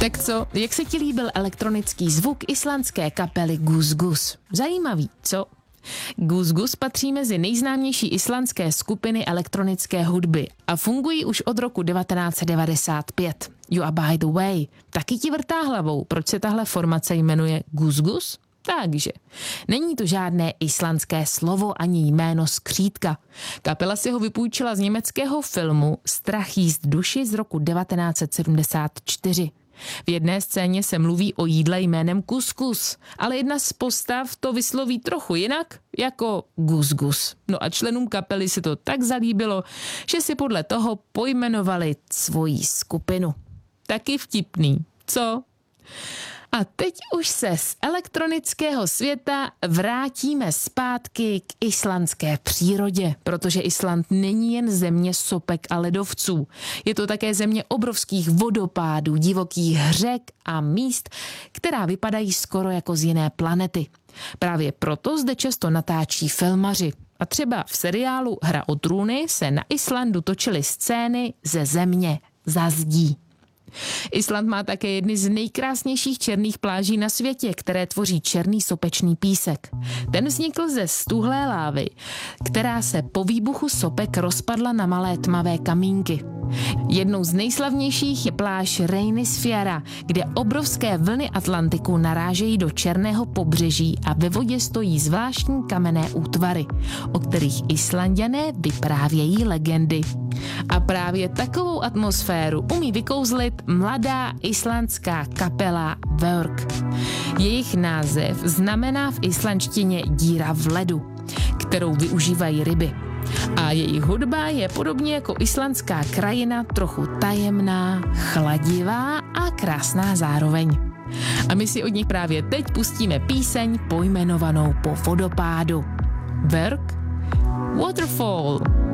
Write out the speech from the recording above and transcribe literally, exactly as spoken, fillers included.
Tak co, jak se ti líbil elektronický zvuk islandské kapely Gus Gus? Zajímavý, co? Gus Gus patří mezi nejznámější islandské skupiny elektronické hudby a fungují už od roku devatenáct set devadesát pět. You are by the way. Taky ti vrtá hlavou, proč se tahle formace jmenuje Gus Gus? Takže, není to žádné islandské slovo ani jméno skřítka. Kapela si ho vypůjčila z německého filmu Strach jíst duši z roku devatenáct set sedmdesát čtyři. V jedné scéně se mluví o jídle jménem kuskus, ale jedna z postav to vysloví trochu jinak, jako Gus Gus. No a členům kapely se to tak zalíbilo, že si podle toho pojmenovali svoji skupinu. Taky vtipný, co? A teď už se z elektronického světa vrátíme zpátky k islandské přírodě, protože Island není jen země sopek a ledovců. Je to také země obrovských vodopádů, divokých řek a míst, která vypadají skoro jako z jiné planety. Právě proto zde často natáčí filmaři. A třeba v seriálu Hra o trůny se na Islandu točily scény ze země za zdí. Island má také jedny z nejkrásnějších černých pláží na světě, které tvoří černý sopečný písek. Ten vznikl ze stuhlé lávy, která se po výbuchu sopek rozpadla na malé tmavé kamínky. Jednou z nejslavnějších je pláž Reynisfjara, kde obrovské vlny Atlantiku narážejí do černého pobřeží a ve vodě stojí zvláštní kamenné útvary, o kterých Islanďané vyprávějí legendy. A právě takovou atmosféru umí vykouzlit mladá islandská kapela Björk. Jejich název znamená v islandštině díra v ledu, kterou využívají ryby. A jejich hudba je podobně jako islandská krajina trochu tajemná, chladivá a krásná zároveň. A my si od nich právě teď pustíme píseň pojmenovanou po vodopádu. Björk, Waterfall.